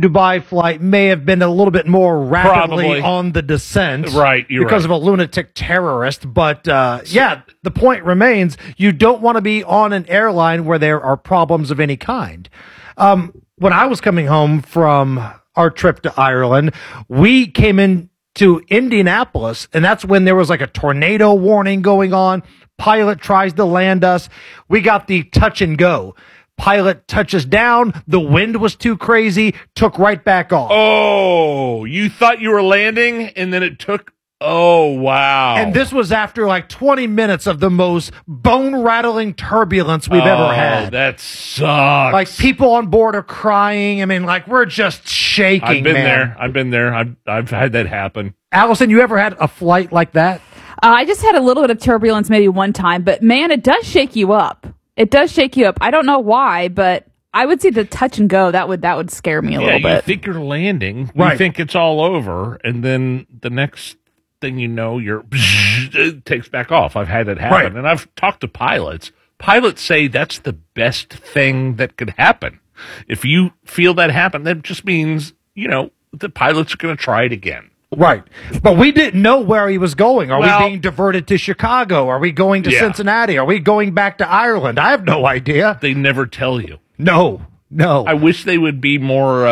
Dubai flight may have been a little bit more rapidly Probably. on the descent. Right, you're because right. of a lunatic terrorist. But, the point remains, you don't want to be on an airline where there are problems of any kind. When I was coming home from our trip to Ireland, we came in to Indianapolis, and that's when there was like a tornado warning going on. Pilot tries to land us. We got the touch and go. Pilot touches down. The wind was too crazy. Took right back off. Oh, you thought you were landing, and then it took. Oh, wow. And this was after like 20 minutes of the most bone-rattling turbulence we've ever had. That sucks. Like, people on board are crying. I mean, like, we're just shaking, I've been there. I've had that happen. Allison, you ever had a flight like that? I just had a little bit of turbulence maybe one time, but man, it does shake you up. It does shake you up. I don't know why, but I would say the touch and go, that would scare me a little bit. You think you're landing. Right. You think it's all over, and then the next thing you know, it takes back off. I've had it happen. Right. And I've talked to pilots. Pilots say that's the best thing that could happen. If you feel that happen, that just means, the pilots are going to try it again. Right. But we didn't know where he was going. Are Well- we being diverted to Chicago? Are we going to Yeah. Cincinnati? Are we going back to Ireland? I have no idea. They never tell you. No. I wish they would be more,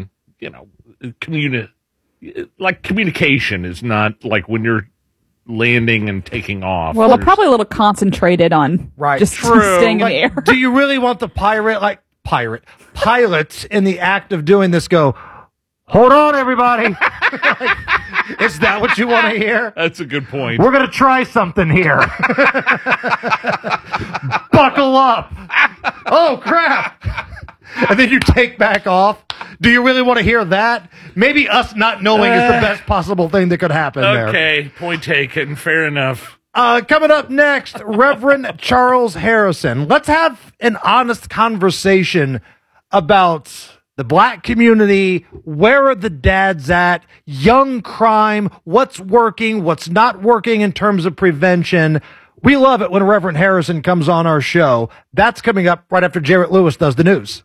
communication is not like when you're landing and taking off. Well, they're probably a little concentrated on just True. staying in the Like, air. do you really want the pilots in the act of doing this go, hold on, everybody? Like, is that what you want to hear? That's a good point. We're going to try something here. Buckle up. Oh, crap. And then you take back off. Do you really want to hear that? Maybe us not knowing is the best possible thing that could happen there. Okay, point taken. Fair enough. Coming up next, Reverend Charles Harrison. Let's have an honest conversation about the black community. Where are the dads at? Young crime. What's working? What's not working in terms of prevention? We love it when Reverend Harrison comes on our show. That's coming up right after Jarrett Lewis does the news.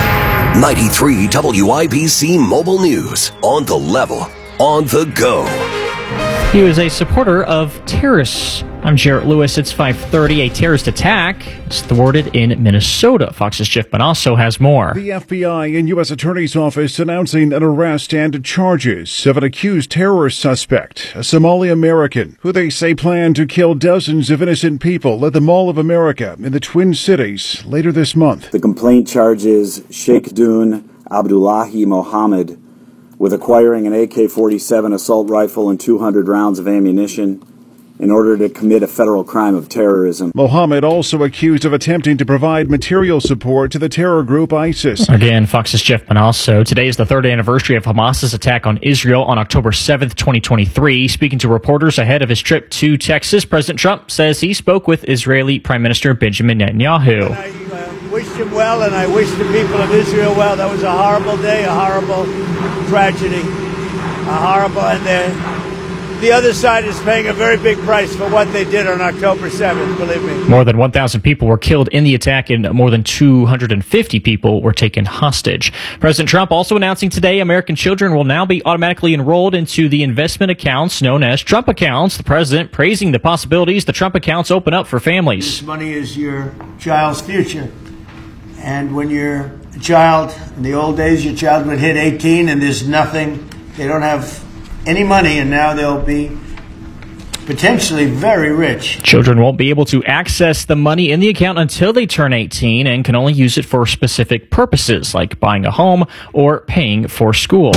93 WIBC Mobile News. On the level. On the go. He was a supporter of terrorists. I'm Jarrett Lewis. It's 5:30. A terrorist attack is thwarted in Minnesota. Fox's Jeff Bonasso has more. The FBI and U.S. Attorney's Office announcing an arrest and charges of an accused terrorist suspect, a Somali American, who they say planned to kill dozens of innocent people at the Mall of America in the Twin Cities later this month. The complaint charges Sheikh Dune Abdullahi Mohammed with acquiring an AK-47 assault rifle and 200 rounds of ammunition in order to commit a federal crime of terrorism. Mohammed also accused of attempting to provide material support to the terror group ISIS. Again, Fox's Jeff Bonasso. Today is the third anniversary of Hamas's attack on Israel on October 7th, 2023. Speaking to reporters ahead of his trip to Texas, President Trump says he spoke with Israeli Prime Minister Benjamin Netanyahu. I wished him well, and I wish the people of Israel well. That was a horrible day, a horrible tragedy, a horrible, and the other side is paying a very big price for what they did on October 7th, believe me. More than 1,000 people were killed in the attack and more than 250 people were taken hostage. President Trump also announcing today American children will now be automatically enrolled into the investment accounts known as Trump accounts. The president praising the possibilities the Trump accounts open up for families. This money is your child's future. And when you're a child, in the old days, your child would hit 18 and there's nothing, they don't have any money, and now they'll be potentially very rich. Children won't be able to access the money in the account until they turn 18 and can only use it for specific purposes like buying a home or paying for school.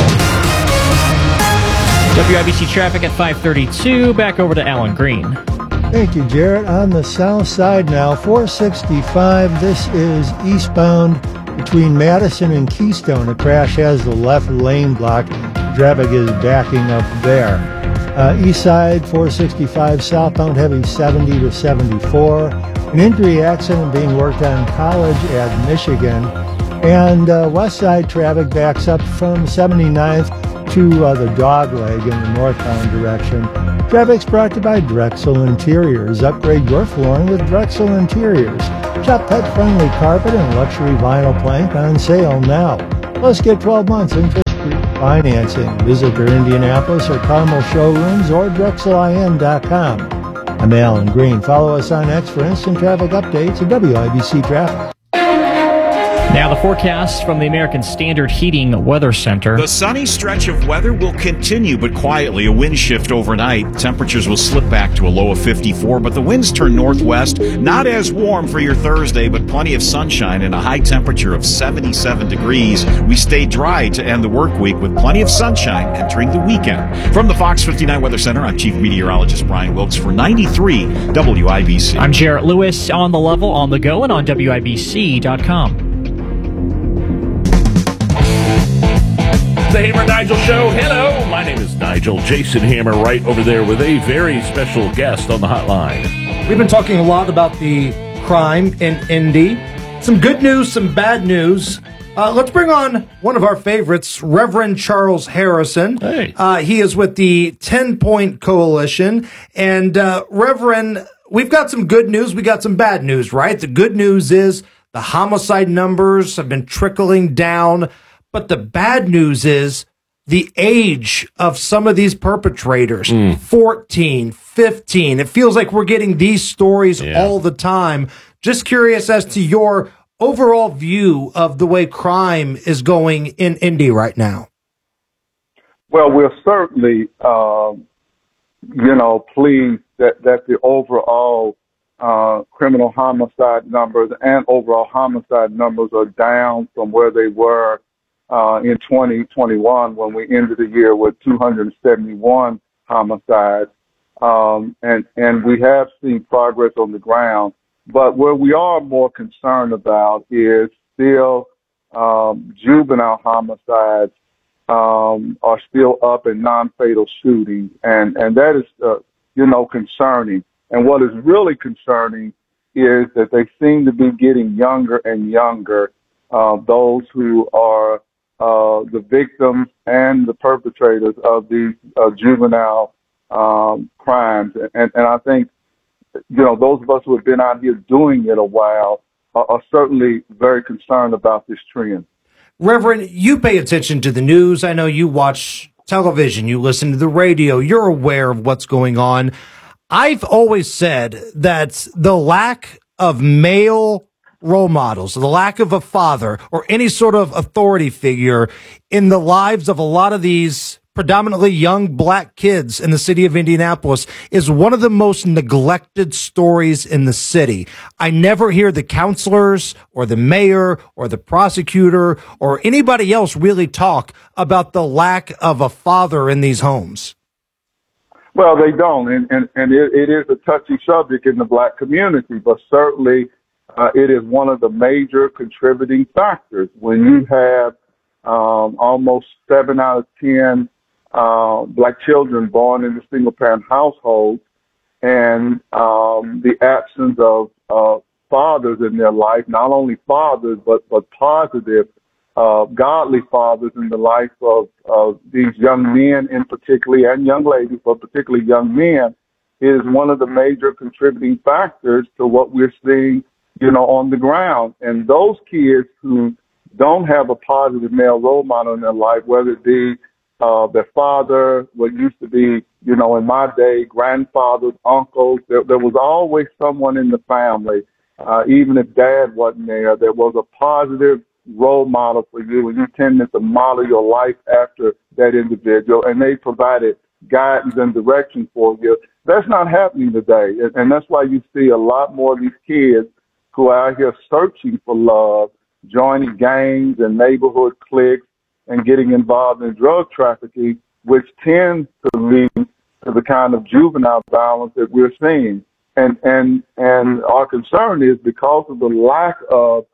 WIBC traffic at 5:32. Back over to Alan Green. Thank you, Jarrett. On the south side now, 465. This is eastbound between Madison and Keystone. A crash has the left lane blocked. Traffic is backing up there. East side, 465, southbound heavy 70 to 74. An injury accident being worked on College at Michigan. And west side traffic backs up from 79th to the Dogleg in the northbound direction. Traffic's brought to you by Drexel Interiors. Upgrade your flooring with Drexel Interiors. Shop pet-friendly carpet and luxury vinyl plank on sale now. Plus get 12 months interest financing. Visit their Indianapolis or Carmel showrooms or DrexelIN.com. I'm Alan Green. Follow us on X for instant traffic updates at WIBC Traffic. Now the forecast from the American Standard Heating Weather Center. The sunny stretch of weather will continue, but quietly. A wind shift overnight. Temperatures will slip back to a low of 54, but the winds turn northwest. Not as warm for your Thursday, but plenty of sunshine and a high temperature of 77 degrees. We stay dry to end the work week with plenty of sunshine entering the weekend. From the Fox 59 Weather Center, I'm Chief Meteorologist Brian Wilkes for 93 WIBC. I'm Jarrett Lewis on the level, on the go, and on WIBC.com. The Hammer Nigel Show. Hello, my name is Nigel. Jason Hammer right over there with a very special guest on the hotline. We've been talking a lot about the crime in Indy. Some good news, some bad news. Let's bring on one of our favorites, Reverend Charles Harrison. Hey. He is with the 10-Point Coalition. And Reverend, we've got some good news. We got some bad news, right? The good news is the homicide numbers have been trickling down. But the bad news is the age of some of these perpetrators, 14, 15. It feels like we're getting these stories all the time. Just curious as to your overall view of the way crime is going in Indy right now. Well, we're certainly, pleased that the overall criminal homicide numbers and overall homicide numbers are down from where they were in 2021 when we ended the year with 271 homicides. And we have seen progress on the ground. But where we are more concerned about is still juvenile homicides are still up in non-fatal shootings. And that is, concerning. And what is really concerning is that they seem to be getting younger and younger, those who are the victims and the perpetrators of these juvenile crimes. And I think, those of us who have been out here doing it a while are certainly very concerned about this trend. Reverend, you pay attention to the news. I know you watch television, you listen to the radio, you're aware of what's going on. I've always said that the lack of male role models, the lack of a father or any sort of authority figure in the lives of a lot of these predominantly young black kids in the city of Indianapolis is one of the most neglected stories in the city. I never hear the counselors or the mayor or the prosecutor or anybody else really talk about the lack of a father in these homes. Well, they don't, and it is a touchy subject in the black community, but certainly it is one of the major contributing factors. When you have almost 7 out of 10 black children born in a single-parent household, and the absence of fathers in their life, not only fathers, but positive, godly fathers in the life of these young men in particular, and young ladies, but particularly young men, is one of the major contributing factors to what we're seeing, on the ground. And those kids who don't have a positive male role model in their life, whether it be their father, what used to be, in my day, grandfathers, uncles, there was always someone in the family, even if dad wasn't there, there was a positive role model for you, and you tended to model your life after that individual, and they provided guidance and direction for you. That's not happening today, and that's why you see a lot more of these kids who are out here searching for love, joining gangs and neighborhood cliques, and getting involved in drug trafficking, which tends to lead to the kind of juvenile violence that we're seeing. And our concern is because of the lack of,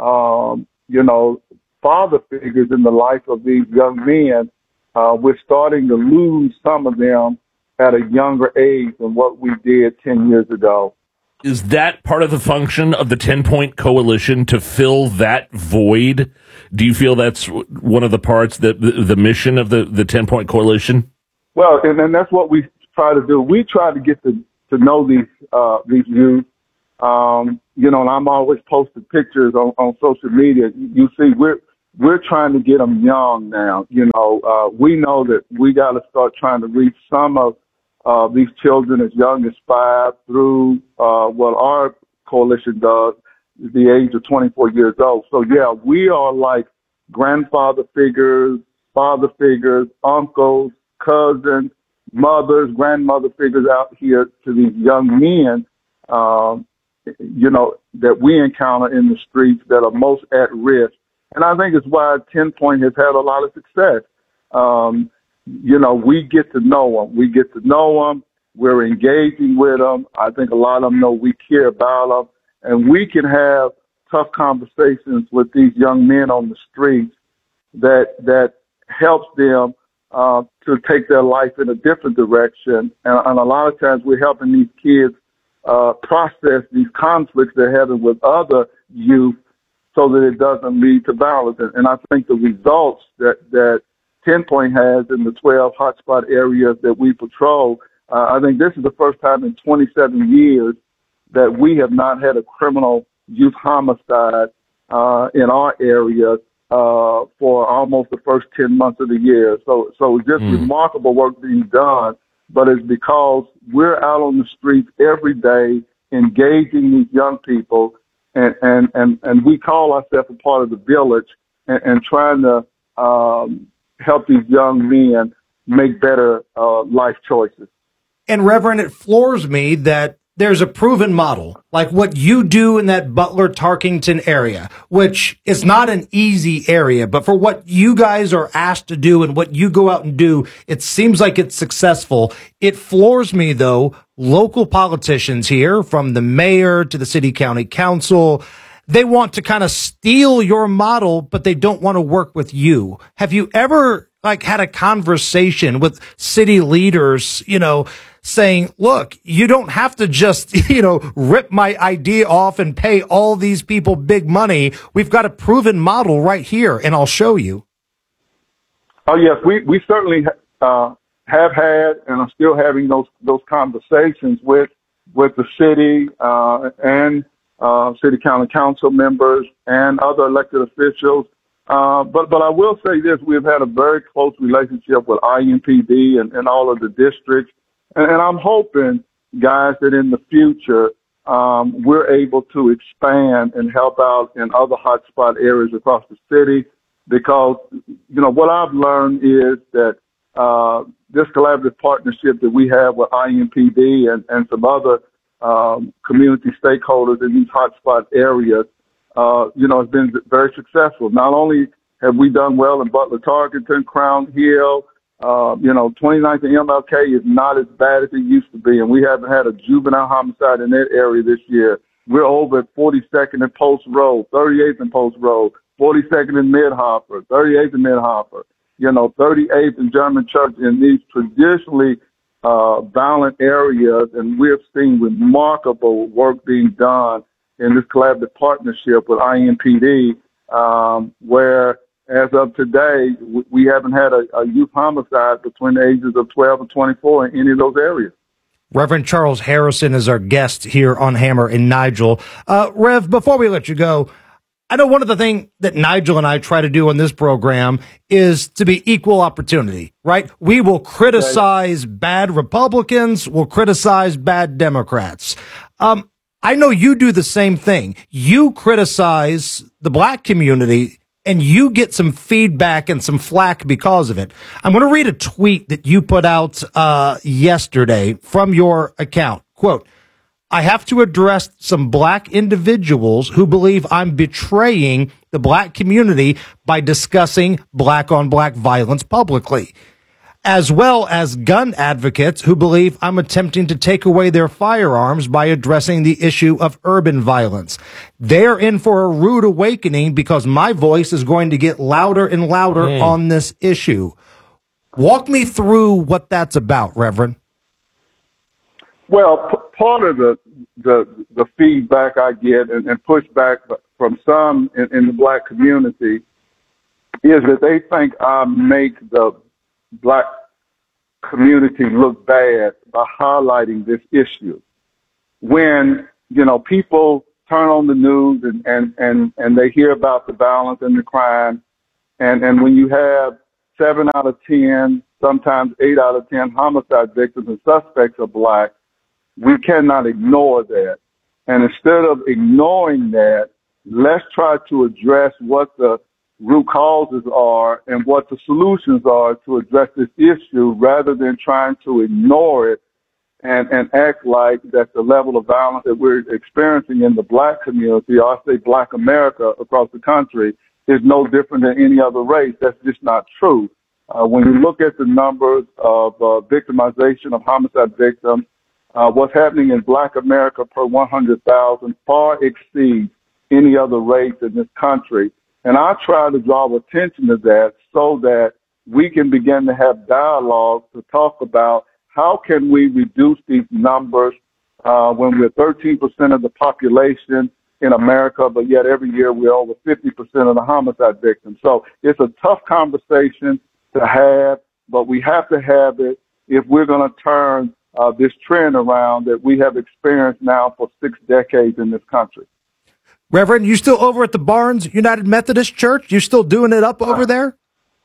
father figures in the life of these young men, we're starting to lose some of them at a younger age than what we did 10 years ago. Is that part of the function of the 10-Point Coalition, to fill that void? Do you feel that's one of the parts, the mission of the 10-Point Coalition? Well, and that's what we try to do. We try to get to know these youth. And I'm always posting pictures on social media. You see, we're trying to get them young now. We know that we got to start trying to reach some of these children as young as 5 through what our coalition does, the age of 24 years old. So, yeah, we are like grandfather figures, father figures, uncles, cousins, mothers, grandmother figures out here to these young men, that we encounter in the streets that are most at risk. And I think it's why 10 Point has had a lot of success. We get to know them. We're engaging with them. I think a lot of them know we care about them. And we can have tough conversations with these young men on the streets that helps them to take their life in a different direction. And a lot of times we're helping these kids process these conflicts they're having with other youth so that it doesn't lead to violence. And I think the results that 10 Point has in the 12 hotspot areas that we patrol, I think this is the first time in 27 years that we have not had a criminal youth homicide in our area for almost the first 10 months of the year. So it's just remarkable work being done, but it's because we're out on the streets every day engaging these young people, and we call ourselves a part of the village and trying to help these young men make better life choices. And Reverend, it floors me that there's a proven model, like what you do in that Butler-Tarkington area, which is not an easy area, but for what you guys are asked to do and what you go out and do, it seems like it's successful. It floors me, though, local politicians here, from the mayor to the city county council, they want to kind of steal your model, but they don't want to work with you. Have you ever had a conversation with city leaders, saying, look, you don't have to just, rip my idea off and pay all these people big money. We've got a proven model right here, and I'll show you. Oh, yes, we certainly have had and are still having those conversations with the city and city county council members and other elected officials. But I will say this, we've had a very close relationship with IMPD and all of the districts. And I'm hoping, guys, that in the future, we're able to expand and help out in other hotspot areas across the city, because, what I've learned is that this collaborative partnership that we have with IMPD and some other community stakeholders in these hotspot areas, has been very successful. Not only have we done well in Butler-Tarkington, Crown Hill, 29th and MLK is not as bad as it used to be, and we haven't had a juvenile homicide in that area this year. We're over at 42nd and Post Road, 38th and Post Road, 42nd and Mid-Hopper, 38th and Mid-Hopper, 38th and German Church, in these traditionally violent areas, and we've seen remarkable work being done in this collaborative partnership with IMPD, where as of today, we haven't had a youth homicide between the ages of 12 and 24 in any of those areas. Reverend Charles Harrison is our guest here on Hammer and Nigel. Rev, before we let you go, I know one of the things that Nigel and I try to do on this program is to be equal opportunity, right? We will criticize bad Republicans, we'll criticize bad Democrats. I know you do the same thing. You criticize the black community, and you get some feedback and some flack because of it. I'm going to read a tweet that you put out yesterday from your account. Quote, I have to address some black individuals who believe I'm betraying the black community by discussing black on black violence publicly, as well as gun advocates who believe I'm attempting to take away their firearms by addressing the issue of urban violence. They're in for a rude awakening because my voice is going to get louder and louder on this issue. Walk me through what that's about, Reverend. Well, part of the feedback I get and pushback from some in the black community is that they think I make the black community look bad by highlighting this issue. When, people turn on the news and they hear about the violence and the crime, And when you have 7 out of 10, sometimes 8 out of 10 homicide victims and suspects are black, we cannot ignore that. And instead of ignoring that, let's try to address what the root causes are and what the solutions are to address this issue rather than trying to ignore it and act like that the level of violence that we're experiencing in the black community, or I say black America across the country, is no different than any other race. That's just not true. When you look at the numbers of victimization of homicide victims, what's happening in black America per 100,000 far exceeds any other race in this country. And I try to draw attention to that so that we can begin to have dialogue to talk about how can we reduce these numbers when we're 13% of the population in America, but yet every year we're over 50% of the homicide victims. So it's a tough conversation to have, but we have to have it if we're going to turn this trend around that we have experienced now for 6 decades in this country. Reverend, you still over at the Barnes United Methodist Church? You still doing it up over there?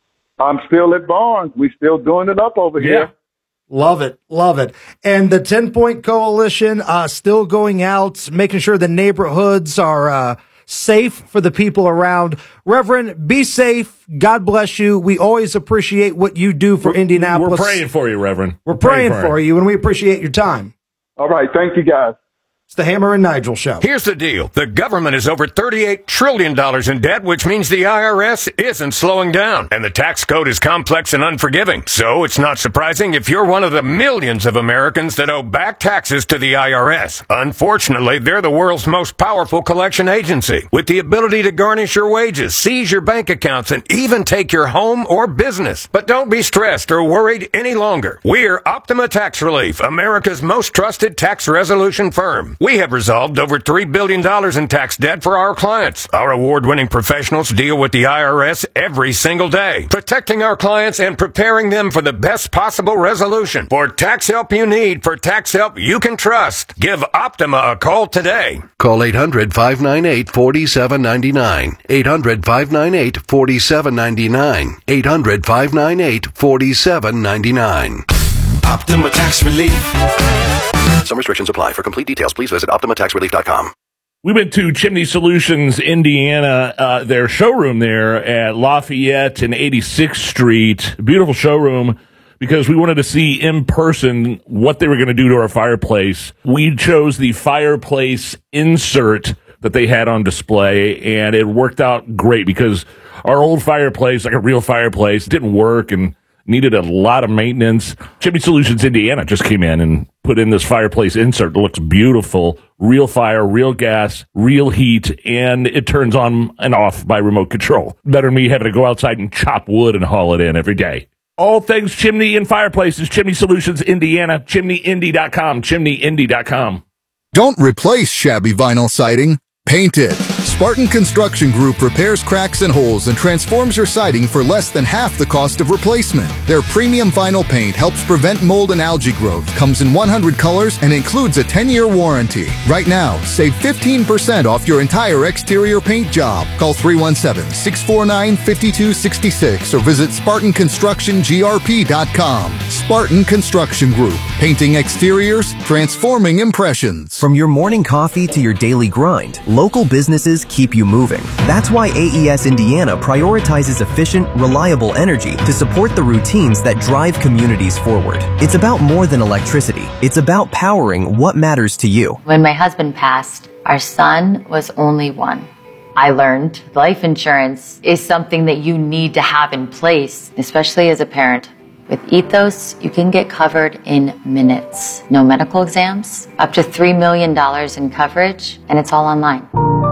I'm still at Barnes. We still doing it up over here. Love it. Love it. And the 10-Point Coalition still going out, making sure the neighborhoods are safe for the people around. Reverend, be safe. God bless you. We always appreciate what you do for Indianapolis. We're praying for you, Reverend. We're praying for you, and we appreciate your time. All right. Thank you, guys. It's the Hammer and Nigel Show. Here's the deal. The government is over $38 trillion in debt, which means the IRS isn't slowing down. And the tax code is complex and unforgiving. So it's not surprising if you're one of the millions of Americans that owe back taxes to the IRS. Unfortunately, they're the world's most powerful collection agency, with the ability to garnish your wages, seize your bank accounts, and even take your home or business. But don't be stressed or worried any longer. We're Optima Tax Relief, America's most trusted tax resolution firm. We have resolved over $3 billion in tax debt for our clients. Our award-winning professionals deal with the IRS every single day, protecting our clients and preparing them for the best possible resolution. For tax help you need, for tax help you can trust, give Optima a call today. Call 800-598-4799. 800-598-4799. 800-598-4799. Optima Tax Relief. Some restrictions apply. For complete details, please visit OptimaTaxRelief.com. We went to Chimney Solutions, Indiana, their showroom there at Lafayette and 86th Street. Beautiful showroom, because we wanted to see in person what they were going to do to our fireplace. We chose the fireplace insert that they had on display, and it worked out great because our old fireplace, like a real fireplace, didn't work and needed a lot of maintenance. Chimney Solutions Indiana just came in and put in this fireplace insert. It looks beautiful. Real fire, real gas, real heat, and it turns on and off by remote control. Better than me having to go outside and chop wood and haul it in every day. All things chimney and fireplaces, Chimney Solutions Indiana, chimneyindy.com, chimneyindy.com. Don't replace shabby vinyl siding. Paint it. Spartan Construction Group repairs cracks and holes and transforms your siding for less than half the cost of replacement. Their premium vinyl paint helps prevent mold and algae growth, comes in 100 colors, and includes a 10-year warranty. Right now, save 15% off your entire exterior paint job. Call 317-649-5266 or visit SpartanConstructionGRP.com. Spartan Construction Group. Painting exteriors, transforming impressions. From your morning coffee to your daily grind, local businesses keep you moving. That's why AES Indiana prioritizes efficient, reliable energy to support the routines that drive communities forward. It's about more than electricity. It's about powering what matters to you. When my husband passed, our son was only 1. I learned life insurance is something that you need to have in place, especially as a parent. With Ethos, you can get covered in minutes. No medical exams, up to $3 million in coverage, and it's all online.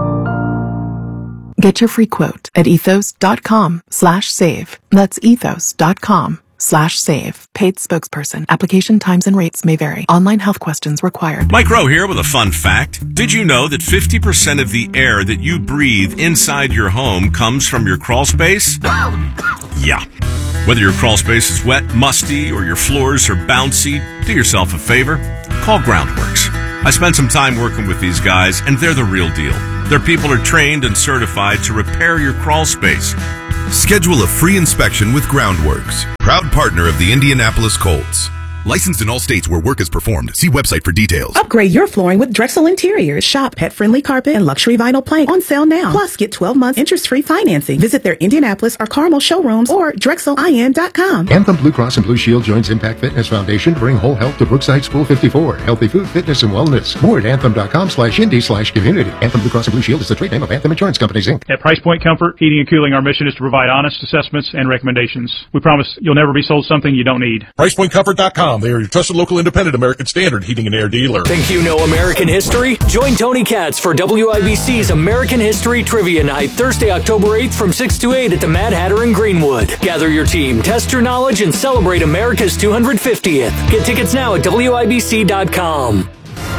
Get your free quote at ethos.com/save. That's ethos.com/save. Paid spokesperson. Application times and rates may vary. Online health questions required. Mike Rowe here with a fun fact. Did you know that 50% of the air that you breathe inside your home comes from your crawl space? Yeah. Whether your crawl space is wet, musty, or your floors are bouncy, do yourself a favor. Call Groundworks. I spent some time working with these guys, and they're the real deal. Their people are trained and certified to repair your crawl space. Schedule a free inspection with Groundworks, proud partner of the Indianapolis Colts. Licensed in all states where work is performed. See website for details. Upgrade your flooring with Drexel Interiors. Shop pet-friendly carpet and luxury vinyl plank on sale now. Plus, get 12 months interest-free financing. Visit their Indianapolis or Carmel showrooms or drexelin.com. Anthem Blue Cross and Blue Shield joins Impact Fitness Foundation to bring whole health to Brookside School 54. Healthy food, fitness, and wellness. More at anthem.com/indy/community. Anthem Blue Cross and Blue Shield is the trade name of Anthem Insurance Companies, Inc. At Price Point Comfort, Heating and Cooling, our mission is to provide honest assessments and recommendations. We promise you'll never be sold something you don't need. PricePointComfort.com. They are your trusted local independent American Standard heating and air dealer. Think you know American history? Join Tony Katz for WIBC's American History Trivia Night, Thursday, October 8th from 6 to 8 at the Mad Hatter in Greenwood. Gather your team, test your knowledge, and celebrate America's 250th. Get tickets now at WIBC.com.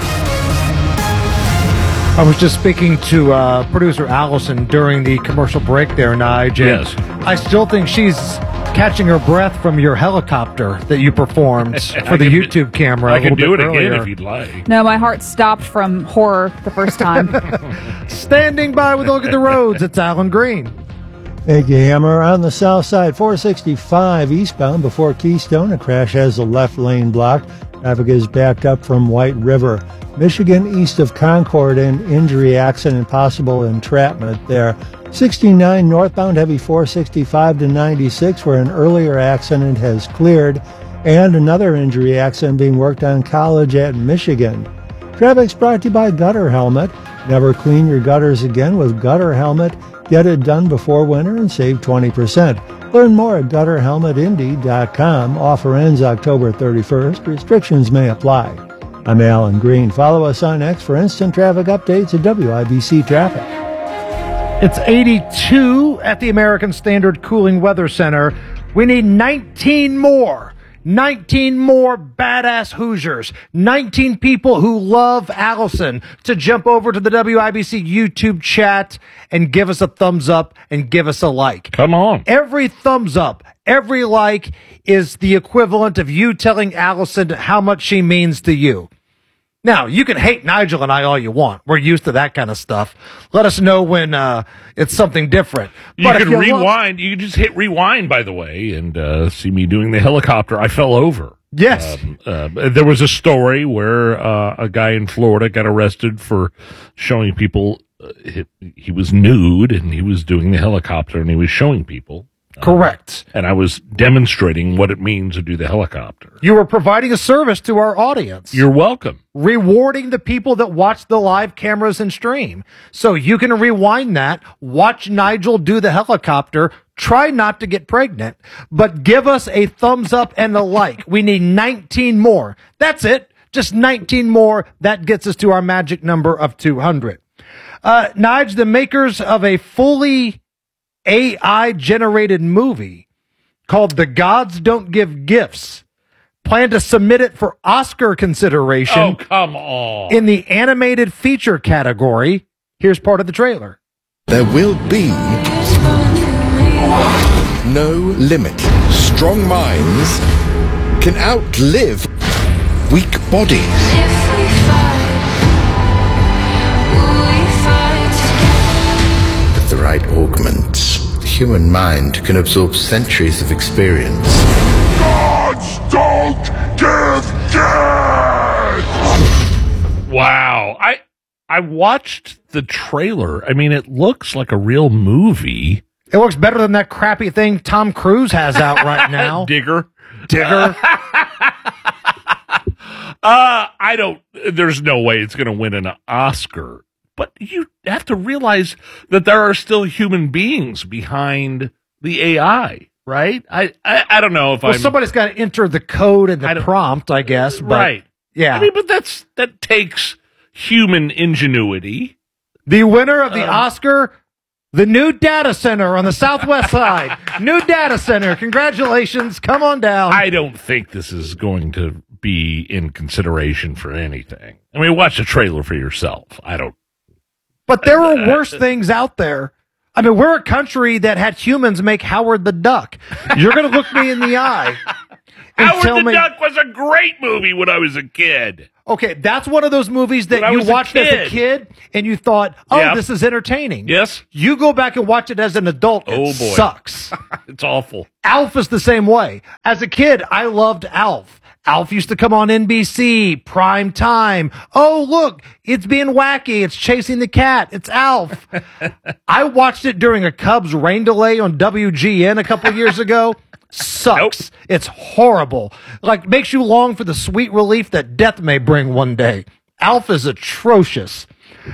I was just speaking to producer Allison during the commercial break there, Nige. Yes. I still think she's catching her breath from your helicopter that you performed for the YouTube camera. I can do it again if you'd like. No, my heart stopped from horror the first time. Standing by with a look at the roads, it's Alan Green. Thank you, Hammer. On the south side, 465 eastbound before Keystone. A crash has the left lane blocked. Traffic is backed up from White River. Michigan east of Concord, an injury accident, possible entrapment there. 69 northbound, heavy 465 to 96, where an earlier accident has cleared. And another injury accident being worked on College at Michigan. Traffic's brought to you by Gutter Helmet. Never clean your gutters again with Gutter Helmet. Get it done before winter and save 20%. Learn more at gutterhelmetindy.com. Offer ends October 31st. Restrictions may apply. I'm Alan Green. Follow us on X for instant traffic updates at WIBC Traffic. It's 82 at the American Standard Cooling Weather Center. We need 19 more. 19 more badass Hoosiers, 19 people who love Allison to jump over to the WIBC YouTube chat and give us a thumbs up and give us a like. Come on. Every thumbs up, every like is the equivalent of you telling Allison how much she means to you. Now, you can hate Nigel and I all you want. We're used to that kind of stuff. Let us know when it's something different. You can rewind. You can just hit rewind, by the way, and see me doing the helicopter. I fell over. Yes. There was a story where a guy in Florida got arrested for showing people he was nude, and he was doing the helicopter, and he was showing people. Correct. And I was demonstrating what it means to do the helicopter. You were providing a service to our audience. You're welcome. Rewarding the people that watch the live cameras and stream. So you can rewind that, watch Nigel do the helicopter, try not to get pregnant, but give us a thumbs up and a like. We need 19 more. That's it. Just 19 more. That gets us to our magic number of 200. Nige, the makers of a fully AI-generated movie called The Gods Don't Give Gifts plan to submit it for Oscar consideration. Oh, come on. In the animated feature category. Here's part of the trailer. There will be no limit. Strong minds can outlive weak bodies. With the right augments, the human mind can absorb centuries of experience. Gods don't give gifts! Wow. I watched the trailer. I mean, it looks like a real movie. It looks better than that crappy thing Tom Cruise has out right now. Digger. There's no way it's going to win an Oscar. But you have to realize that there are still human beings behind the AI, right? I don't know if somebody's got to enter the code and the prompt, I guess. But, right. Yeah. I mean, but that takes human ingenuity. The winner of the Oscar, the new data center on the southwest side. New data center. Congratulations. Come on down. I don't think this is going to be in consideration for anything. I mean, watch the trailer for yourself. But there are worse things out there. I mean, we're a country that had humans make Howard the Duck. You're going to look me in the eye Howard the Duck was a great movie when I was a kid. Okay, that's one of those movies that you watched as a kid and you thought, this is entertaining. Yes. You go back and watch it as an adult, it sucks. It's awful. Alf is the same way. As a kid, I loved Alf. Alf used to come on NBC, prime time. Oh, look, it's being wacky. It's chasing the cat. It's Alf. I watched it during a Cubs rain delay on WGN a couple years ago. Sucks. Nope. It's horrible. Like, makes you long for the sweet relief that death may bring one day. Alf is atrocious.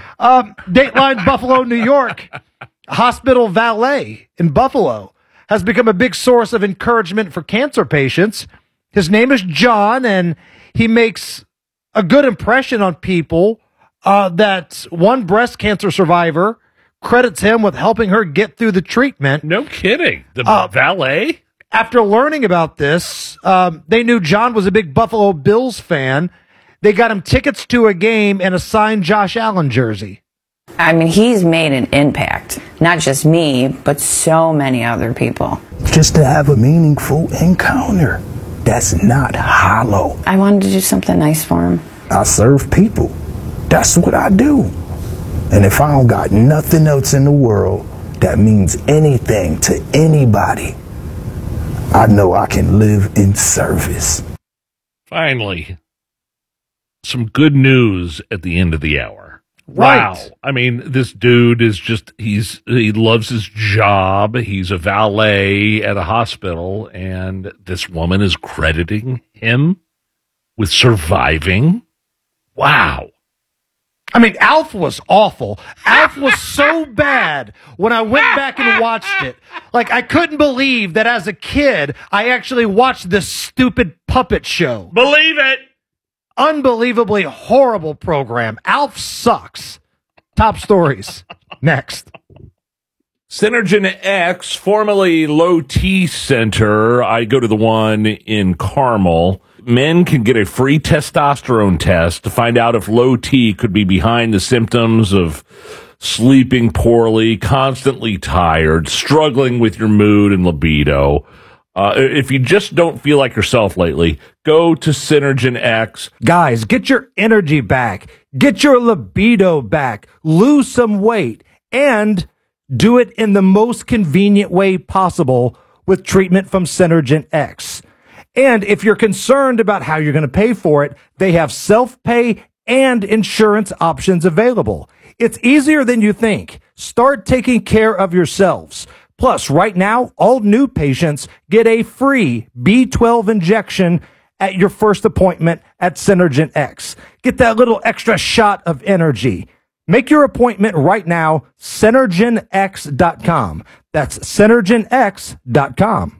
Dateline Buffalo, New York. Hospital valet in Buffalo has become a big source of encouragement for cancer patients. His name is John, and he makes a good impression on people. That one breast cancer survivor credits him with helping her get through the treatment. No kidding. The valet? After learning about this, they knew John was a big Buffalo Bills fan. They got him tickets to a game and a signed Josh Allen jersey. I mean, he's made an impact. Not just me, but so many other people. Just to have a meaningful encounter. That's not hollow. I wanted to do something nice for him. I serve people. That's what I do. And if I don't got nothing else in the world that means anything to anybody, I know I can live in service. Finally, some good news at the end of the hour. Right. Wow. I mean, this dude is he loves his job. He's a valet at a hospital, and this woman is crediting him with surviving. Wow. I mean, Alf was awful. Alf was so bad when I went back and watched it. Like, I couldn't believe that as a kid, I actually watched this stupid puppet show. Believe it. Unbelievably horrible program. Alf sucks. Top stories. Next. Synergen X, formerly Low T Center. I go to the one in Carmel. Men can get a free testosterone test to find out if low T could be behind the symptoms of sleeping poorly, constantly tired, struggling with your mood and libido. If you just don't feel like yourself lately, go to Synergen X. Guys, get your energy back. Get your libido back. Lose some weight. And do it in the most convenient way possible with treatment from Synergen X. And if you're concerned about how you're going to pay for it, they have self-pay and insurance options available. It's easier than you think. Start taking care of yourselves. Plus, right now, all new patients get a free B12 injection at your first appointment at Synergen X. Get that little extra shot of energy. Make your appointment right now, synergenx.com. That's synergenx.com.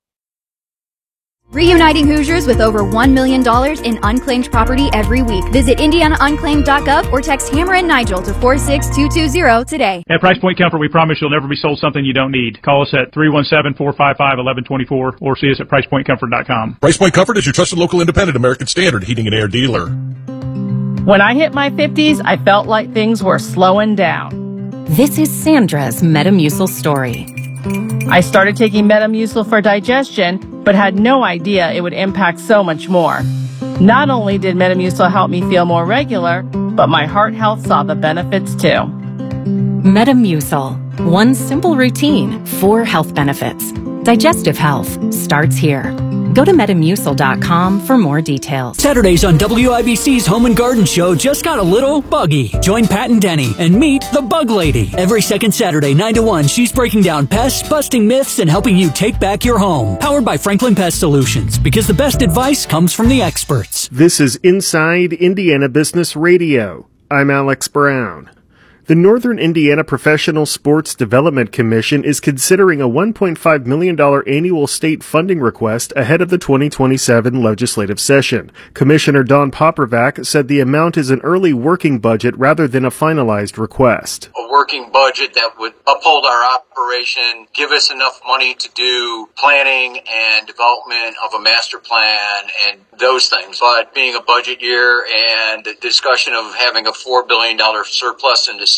Reuniting Hoosiers with over $1 million in unclaimed property every week. Visit IndianaUnclaimed.gov or text Hammer and Nigel to 46220 today. At Price Point Comfort, we promise you'll never be sold something you don't need. Call us at 317-455-1124 or see us at PricePointComfort.com. Price Point Comfort is your trusted local independent American Standard heating and air dealer. When I hit my 50s, I felt like things were slowing down. This is Sandra's Metamucil story. I started taking Metamucil for digestion, but had no idea it would impact so much more. Not only did Metamucil help me feel more regular, but my heart health saw the benefits too. Metamucil. One simple routine, 4 health benefits. Digestive health starts here. Go to Metamucil.com for more details. Saturdays on WIBC's Home and Garden Show just got a little buggy. Join Pat and Denny and meet the Bug Lady. Every second Saturday, 9 to 1, she's breaking down pests, busting myths, and helping you take back your home. Powered by Franklin Pest Solutions, because the best advice comes from the experts. This is Inside Indiana Business Radio. I'm Alex Brown. The Northern Indiana Professional Sports Development Commission is considering a $1.5 million annual state funding request ahead of the 2027 legislative session. Commissioner Don Popravac said the amount is an early working budget rather than a finalized request. A working budget that would uphold our operation, give us enough money to do planning and development of a master plan and those things. But being a budget year and the discussion of having a $4 billion surplus in the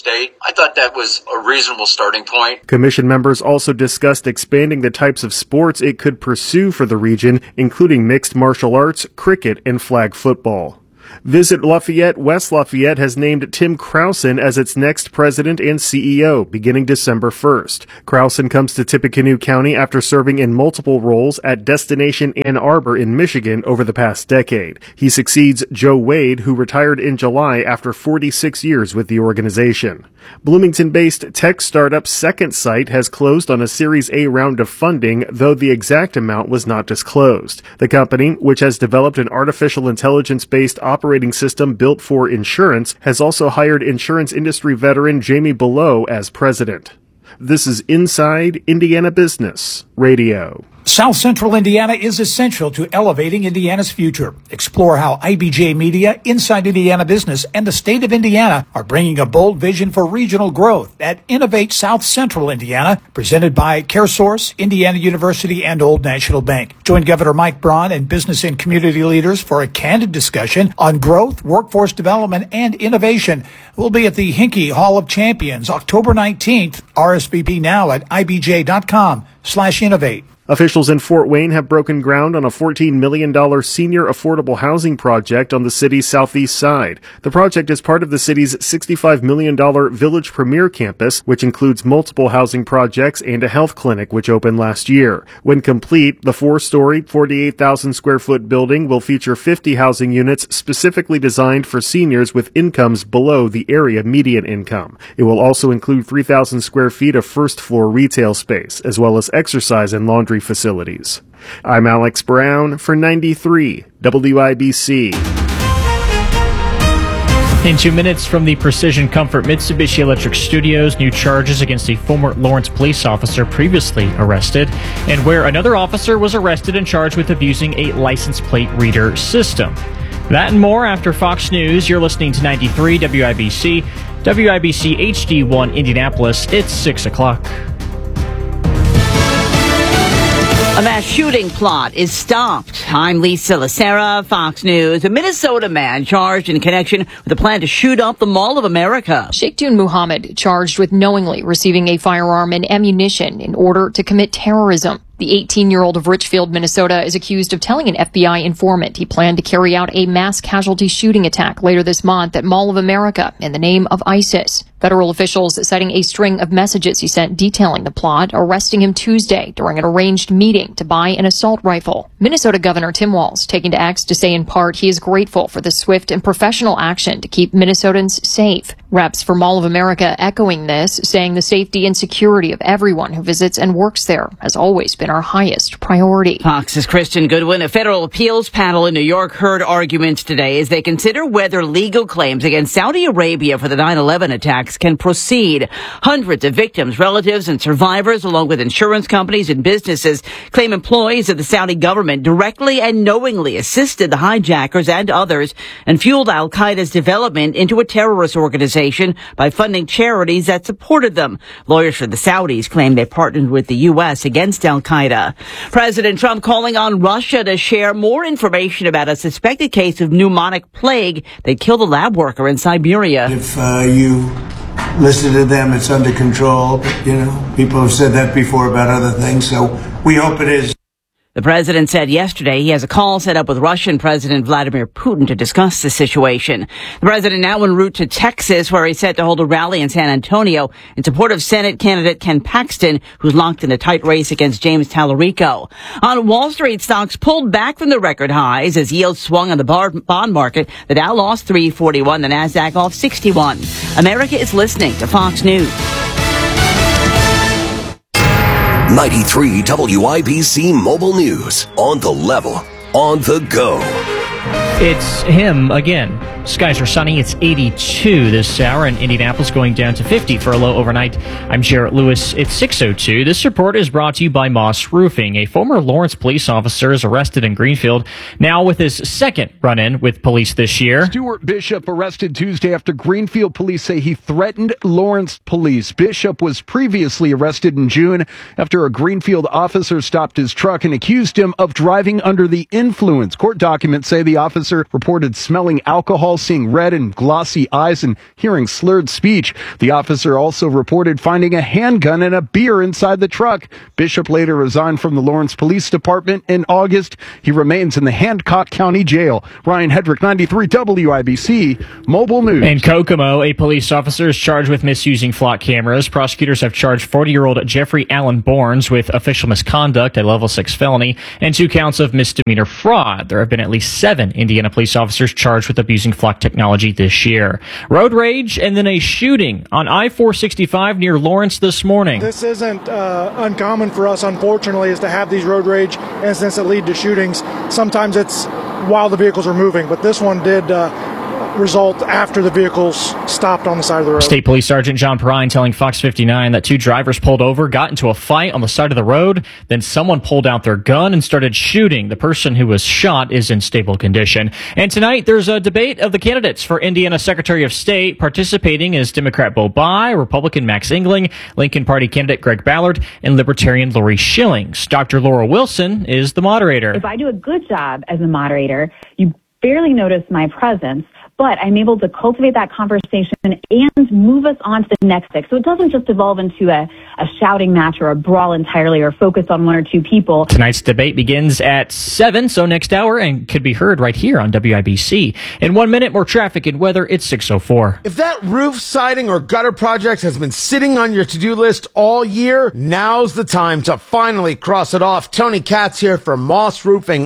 state. I thought that was a reasonable starting point. Commission members also discussed expanding the types of sports it could pursue for the region, including mixed martial arts, cricket, and flag football. Visit Lafayette. West Lafayette has named Tim Krausen as its next president and CEO, beginning December 1st. Krausen comes to Tippecanoe County after serving in multiple roles at Destination Ann Arbor in Michigan over the past decade. He succeeds Joe Wade, who retired in July after 46 years with the organization. Bloomington-based tech startup Second Sight has closed on a Series A round of funding, though the exact amount was not disclosed. The company, which has developed an artificial intelligence-based operating system built for insurance, has also hired insurance industry veteran Jamie Below as president. This is Inside Indiana Business Radio. South Central Indiana is essential to elevating Indiana's future. Explore how IBJ Media, Inside Indiana Business, and the state of Indiana are bringing a bold vision for regional growth at Innovate South Central Indiana, presented by CareSource, Indiana University, and Old National Bank. Join Governor Mike Braun and business and community leaders for a candid discussion on growth, workforce development, and innovation. We'll be at the Hinkey Hall of Champions, October 19th. RSVP now at ibj.com/innovate. Officials in Fort Wayne have broken ground on a $14 million senior affordable housing project on the city's southeast side. The project is part of the city's $65 million Village Premier campus, which includes multiple housing projects and a health clinic, which opened last year. When complete, the 4-story, 48,000 square foot building will feature 50 housing units specifically designed for seniors with incomes below the area median income. It will also include 3,000 square feet of first floor retail space, as well as exercise and laundry facilities. I'm Alex Brown for 93 WIBC. In 2 minutes from the Precision Comfort Mitsubishi Electric Studios, new charges against a former Lawrence police officer previously arrested, and where another officer was arrested and charged with abusing a license plate reader system. That and more after Fox News. You're listening to 93 WIBC, WIBC HD1 Indianapolis. It's 6 o'clock. A mass shooting plot is stopped. I'm Lisa Lacera, Fox News. A Minnesota man charged in connection with a plan to shoot up the Mall of America. Sheikhtun Muhammad charged with knowingly receiving a firearm and ammunition in order to commit terrorism. The 18-year-old of Richfield, Minnesota, is accused of telling an FBI informant he planned to carry out a mass casualty shooting attack later this month at Mall of America in the name of ISIS. Federal officials citing a string of messages he sent detailing the plot, arresting him Tuesday during an arranged meeting to buy an assault rifle. Minnesota Governor Tim Walz taking to X to say in part he is grateful for the swift and professional action to keep Minnesotans safe. Reps for Mall of America echoing this, saying the safety and security of everyone who visits and works there has always been our highest priority. Fox's Kristen Goodwin. A federal appeals panel in New York heard arguments today as they consider whether legal claims against Saudi Arabia for the 9/11 attacks can proceed. Hundreds of victims, relatives, and survivors, along with insurance companies and businesses, claim employees of the Saudi government directly and knowingly assisted the hijackers and others and fueled al-Qaeda's development into a terrorist organization by funding charities that supported them. Lawyers for the Saudis claim they partnered with the U.S. against al-Qaeda. President Trump calling on Russia to share more information about a suspected case of pneumonic plague that killed a lab worker in Siberia. If you listen to them, it's under control. But, people have said that before about other things, so we hope it is. The president said yesterday he has a call set up with Russian President Vladimir Putin to discuss the situation. The president now en route to Texas, where he's set to hold a rally in San Antonio in support of Senate candidate Ken Paxton, who's locked in a tight race against James Tallarico. On Wall Street, stocks pulled back from the record highs as yields swung on the bond market. The Dow lost 341, the Nasdaq off 61. America is listening to Fox News. 93 WIBC Mobile News. On the level, on the go. It's him again. Skies are sunny. It's 82 this hour, and Indianapolis going down to 50 for a low overnight. I'm Jarrett Lewis. It's 6:02. This report is brought to you by Moss Roofing. A former Lawrence police officer is arrested in Greenfield, now with his second run-in with police this year. Stuart Bishop arrested Tuesday after Greenfield police say he threatened Lawrence police. Bishop was previously arrested in June after a Greenfield officer stopped his truck and accused him of driving under the influence. Court documents say the officer officer reported smelling alcohol, seeing red and glossy eyes, and hearing slurred speech. The officer also reported finding a handgun and a beer inside the truck. Bishop later resigned from the Lawrence Police Department in August. He remains in the Hancock County Jail. Ryan Hedrick, 93 WIBC, Mobile News. In Kokomo, a police officer is charged with misusing flock cameras. Prosecutors have charged 40-year-old Jeffrey Allen Borns with official misconduct, a level 6 felony, and 2 counts of misdemeanor fraud. There have been at least 7 Indiana police officers charged with abusing flock technology this year. Road rage and then a shooting on I-465 near Lawrence this morning. This isn't uncommon for us, unfortunately, is to have these road rage incidents that lead to shootings. Sometimes it's while the vehicles are moving, but this one did result after the vehicles stopped on the side of the road. State Police Sergeant John Perrine telling Fox 59 that 2 drivers pulled over, got into a fight on the side of the road, then someone pulled out their gun and started shooting. The person who was shot is in stable condition. And tonight there's a debate of the candidates for Indiana Secretary of State. Participating is Democrat Bo Bai, Republican Max Engling, Lincoln Party candidate Greg Ballard, and Libertarian Lori Schillings. Dr. Laura Wilson is the moderator. If I do a good job as a moderator, you barely notice my presence, but I'm able to cultivate that conversation and move us on to the next thing. So it doesn't just evolve into a shouting match or a brawl entirely or focus on 1 or 2 people. Tonight's debate begins at 7, so next hour, and could be heard right here on WIBC. In 1 minute, more traffic and weather. It's 6:04. If that roof, siding, or gutter project has been sitting on your to-do list all year, now's the time to finally cross it off. Tony Katz here for Moss Roofing,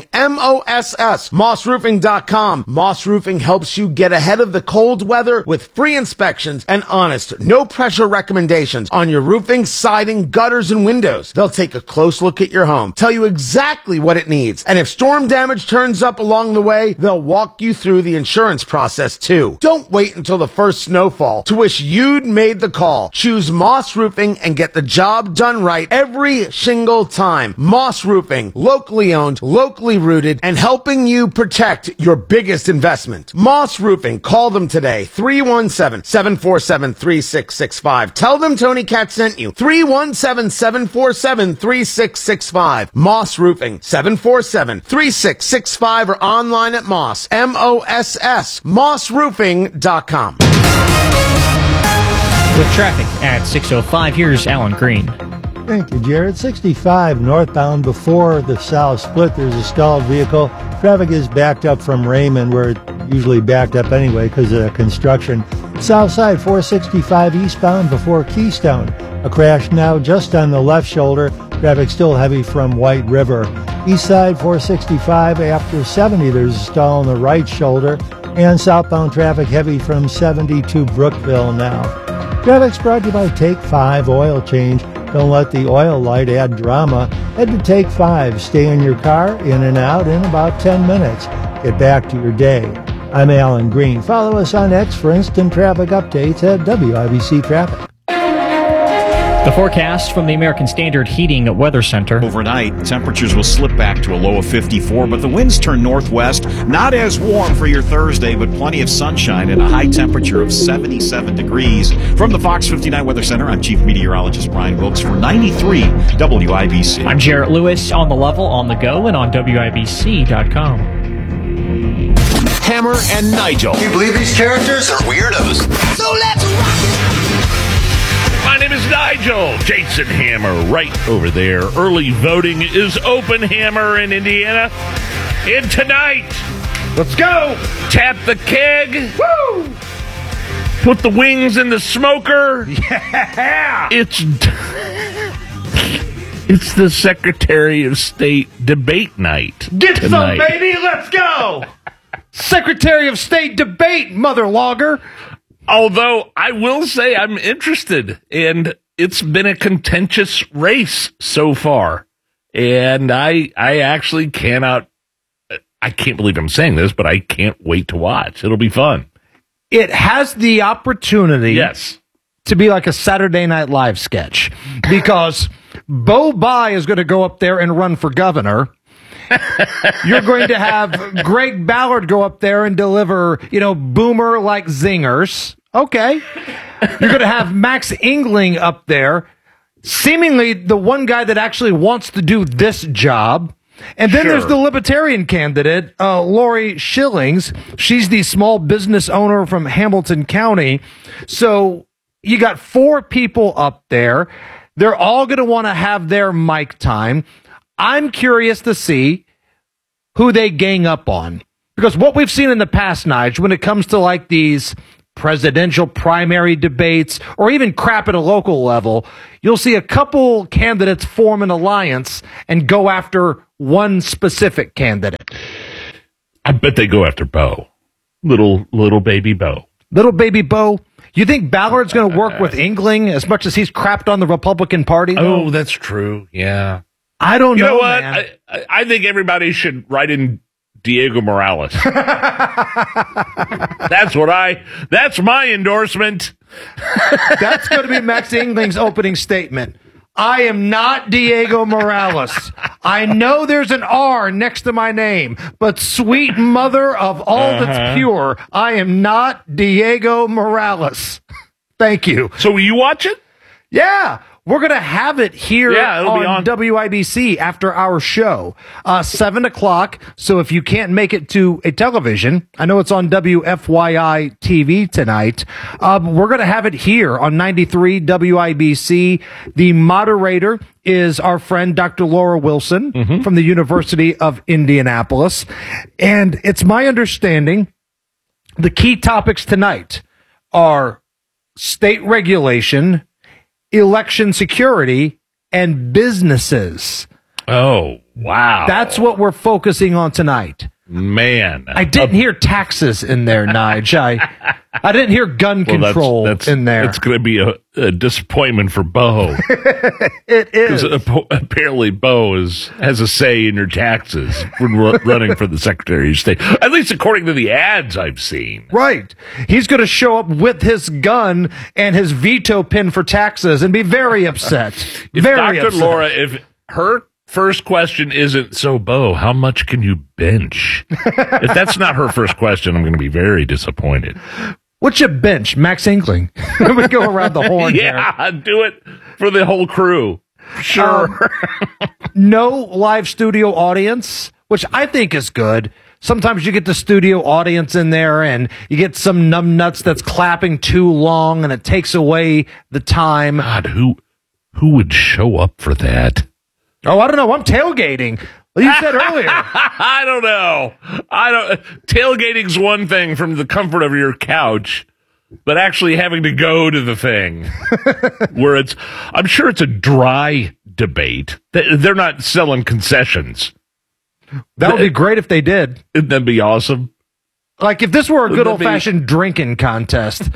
MOSS, mossroofing.com. Moss Roofing helps you get ahead of the cold weather with free inspections and honest, no-pressure recommendations on your roofing, siding, gutters, and windows. They'll take a close look at your home, tell you exactly what it needs, and if storm damage turns up along the way, they'll walk you through the insurance process too. Don't wait until the first snowfall to wish you'd made the call. Choose Moss Roofing and get the job done right every single time. Moss Roofing, locally owned, locally rooted, and helping you protect your biggest investment. Moss Roofing. Call them today. 317-747-3665. Tell them Tony Katz sent you. 317-747-3665. Moss Roofing. 747-3665 or online at Moss. MOSS. mossroofing.com. With traffic at 6:05, here's Alan Green. Thank you, Jared. 65 northbound before the south split. There's a stalled vehicle. Traffic is backed up from Raymond, where it usually backed up anyway because of the construction. South side 465 eastbound before Keystone. A crash now just on the left shoulder. Traffic still heavy from White River. East side 465 after 70. There's a stall on the right shoulder. And southbound traffic heavy from 70 to Brookville now. Traffic's brought to you by Take 5 Oil Change. Don't let the oil light add drama. Head to Take 5. Stay in your car, in and out in about 10 minutes. Get back to your day. I'm Alan Green. Follow us on X for instant traffic updates at WIBC Traffic. The forecast from the American Standard Heating Weather Center. Overnight, temperatures will slip back to a low of 54, but the winds turn northwest. Not as warm for your Thursday, but plenty of sunshine and a high temperature of 77 degrees. From the Fox 59 Weather Center, I'm Chief Meteorologist Brian Wilkes for 93 WIBC. I'm Jarrett Lewis on the level, on the go, and on WIBC.com. Hammer and Nigel. Can you believe these characters are weirdos? So let's rock it! My name is Nigel. Jason Hammer right over there. Early voting is open, Hammer, in Indiana. And tonight, let's go. Tap the keg. Woo! Put the wings in the smoker. Yeah! It's the Secretary of State debate night. Get tonight. some, baby. Let's go. Secretary of State debate, mother logger. Although I will say I'm interested, and it's been a contentious race so far. And I actually I can't believe I'm saying this, but I can't wait to watch. It'll be fun. It has the opportunity, yes, to be like a Saturday Night Live sketch, because Bo Bai is going to go up there and run for governor. You're going to have Greg Ballard go up there and deliver, boomer like zingers. Okay. You're going to have Max Engling up there, seemingly the one guy that actually wants to do this job. And then there's the Libertarian candidate, Lori Schillings. She's the small business owner from Hamilton County. So you got 4 people up there. They're all going to want to have their mic time. I'm curious to see who they gang up on. Because what we've seen in the past, Nige, when it comes to like these presidential primary debates or even crap at a local level, you'll see a couple candidates form an alliance and go after one specific candidate. I bet they go after Bo. Little baby Bo. Little baby Bo. You think Ballard's going to work with Engling as much as he's crapped on the Republican Party? Though? Oh, that's true. Yeah. I don't know. You know what? Man. I think everybody should write in Diego Morales. That's my endorsement. That's going to be Max Engling's opening statement. I am not Diego Morales. I know there's an R next to my name, but sweet mother of all that's pure, I am not Diego Morales. Thank you. So will you watch it? Yeah. We're going to have it here on WIBC after our show, 7 o'clock. So if you can't make it to a television, I know it's on WFYI TV tonight. We're going to have it here on 93 WIBC. The moderator is our friend, Dr. Laura Wilson from the University of Indianapolis. And it's my understanding the key topics tonight are state regulation, election security, and businesses. Oh, wow. That's what we're focusing on tonight. Man. I didn't hear taxes in there, Nige. I didn't hear gun control in there. It's going to be a disappointment for Bo. It is. Apparently Bo has a say in your taxes when running for the Secretary of State. At least according to the ads I've seen. Right. He's going to show up with his gun and his veto pin for taxes and be very upset. Dr. Laura, if her first question isn't, so Bo, how much can you bench? If that's not her first question, I'm going to be very disappointed. What's your bench, Max Inkling? We go around the horn Yeah, do it for the whole crew. Sure. No live studio audience, which I think is good. Sometimes you get the studio audience in there and you get some numbnuts that's clapping too long and it takes away the time. God, who would show up for that? Oh, I don't know. I'm tailgating. Well, you said earlier. I don't know. Tailgating's one thing from the comfort of your couch, but actually having to go to the thing where I'm sure it's a dry debate. They're not selling concessions. That would be great if they did. That'd be awesome. Like if this were a good old-fashioned drinking contest.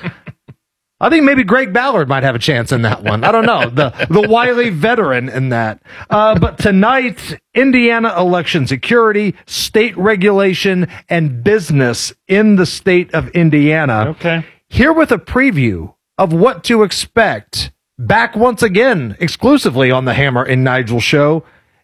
I think maybe Greg Ballard might have a chance in that one. I don't know. The wily veteran in that. But tonight, Indiana election security, state regulation, and business in the state of Indiana. Okay. Here with a preview of what to expect. Back once again, exclusively on the Hammer and Nigel show,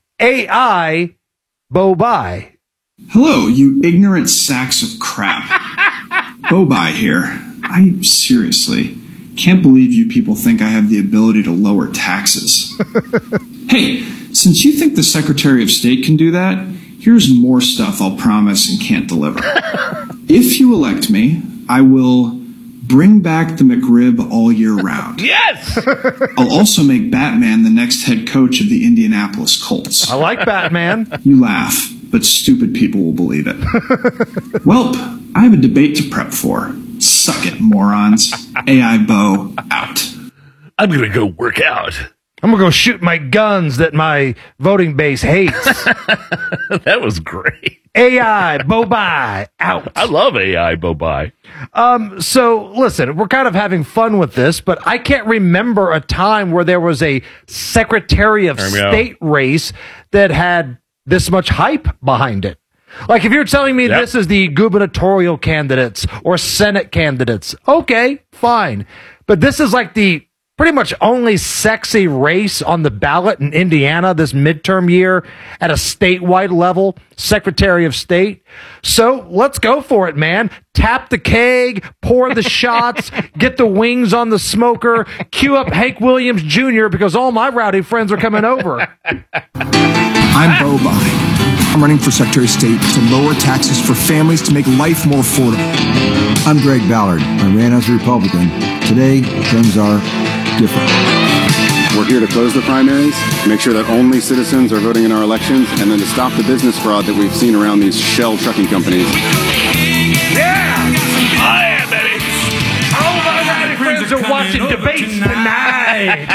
AI Bo-Bye. Hello, you ignorant sacks of crap. Bo-Bye here. I seriously can't believe you people think I have the ability to lower taxes. Hey, since you think the Secretary of State can do that, here's more stuff I'll promise and can't deliver. If you elect me, I will bring back the McRib all year round. Yes! I'll also make Batman the next head coach of the Indianapolis Colts. I like Batman. You laugh, but stupid people will believe it. Welp, I have a debate to prep for. Suck it, morons. AI Bo out. I'm going to go work out. I'm going to go shoot my guns that my voting base hates. That was great. AI Bo-Bye out. I love AI Bo-Bye. So listen, we're kind of having fun with this, but I can't remember a time where there was a Secretary of State race that had this much hype behind it. Like if you're telling me this is the gubernatorial candidates or Senate candidates, okay, fine. But this is like the pretty much only sexy race on the ballot in Indiana this midterm year at a statewide level, Secretary of State. So let's go for it, man. Tap the keg, pour the shots, get the wings on the smoker, cue up Hank Williams Jr. because all my rowdy friends are coming over. I'm Bo-Bye. I'm running for Secretary of State to lower taxes for families to make life more affordable. I'm Greg Ballard. I ran as a Republican. Today, things are different. We're here to close the primaries, make sure that only citizens are voting in our elections, and then to stop the business fraud that we've seen around these shell trucking companies. Yeah! Oh, yeah, baby! All of our rowdy friends are watching debates tonight!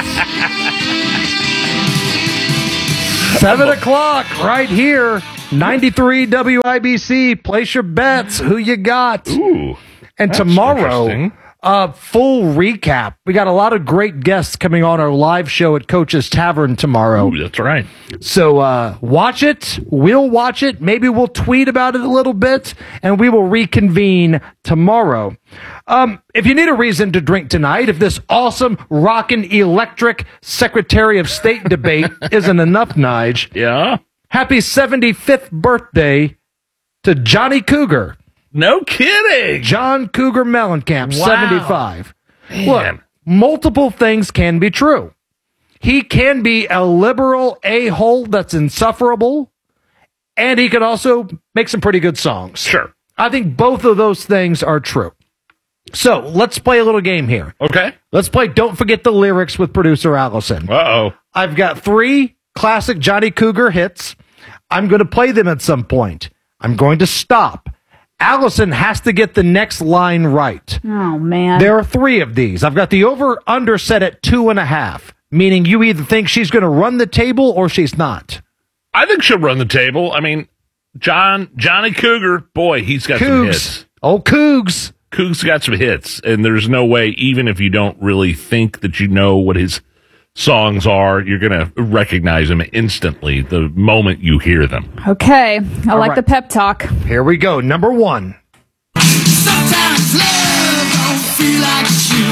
7 o'clock right here. 93 WIBC. Place your bets. Who you got? Ooh, and tomorrow, full recap. We got a lot of great guests coming on our live show at Coach's Tavern tomorrow. Ooh, that's right. So watch it. We'll watch it. Maybe we'll tweet about it a little bit, and we will reconvene tomorrow. If you need a reason to drink tonight, if this awesome, rockin' electric Secretary of State debate isn't enough, Nige. Yeah? Happy 75th birthday to Johnny Cougar. No kidding. John Cougar Mellencamp, Wow. 75. Man. Look, multiple things can be true. He can be a liberal a-hole that's insufferable, and he can also make some pretty good songs. Sure. I think both of those things are true. So let's play a little game here. Okay. Let's play Don't Forget the Lyrics with producer Allison. Uh-oh. I've got 3 classic Johnny Cougar hits. I'm going to play them at some point. I'm going to stop. Allison has to get the next line right. Oh, man. There are 3 of these. I've got the over-under set at 2.5, meaning you either think she's going to run the table or she's not. I think she'll run the table. I mean, Johnny Cougar, boy, he's got some hits. Oh, Cougs. Cougs got some hits, and there's no way, even if you don't really think that you know what his songs are, you're going to recognize them instantly the moment you hear them. Okay. I All like right. the pep talk. Here we go. Number 1. Sometimes love don't feel like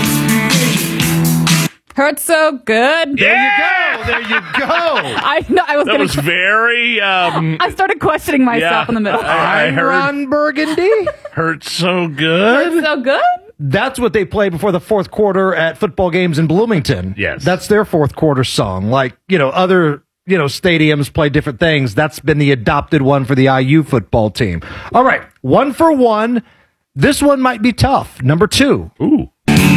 shoes. Hurts so good. There you go. There you go. I know. I was That gonna. was very, I started questioning myself in the middle. I heard Ron Burgundy. hurts so good. Hurts so good. That's what they play before the fourth quarter at football games in Bloomington. Yes. That's their fourth quarter song. Like, other, stadiums play different things. That's been the adopted one for the IU football team. All right. 1 for 1. This one might be tough. Number 2. Ooh.